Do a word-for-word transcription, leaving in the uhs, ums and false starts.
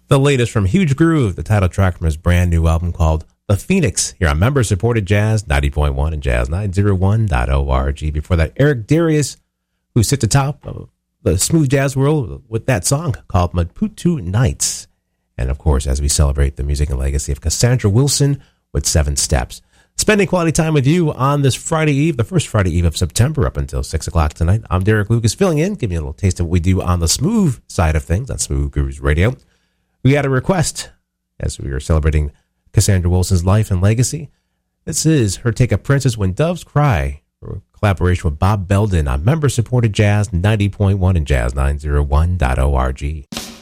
The latest from Huge Groove, the title track from his brand new album called The Phoenix, here on member-supported Jazz ninety point one and Jazz nine oh one dot org. Before that, Eric Darius, who sits atop of the smooth jazz world with that song called Maputo Nights. And of course, as we celebrate the music and legacy of Cassandra Wilson with Seven Steps. Spending quality time with you on this Friday Eve, the first Friday Eve of September up until six o'clock tonight. I'm Derek Lucas filling in, giving you a little taste of what we do on the smooth side of things on Smooth Grooves Radio. We had a request as we were celebrating Cassandra Wilson's life and legacy. This is her take of Princess When Doves Cry, a collaboration with Bob Belden on member-supported Jazz ninety point one and Jazz nine oh one dot org.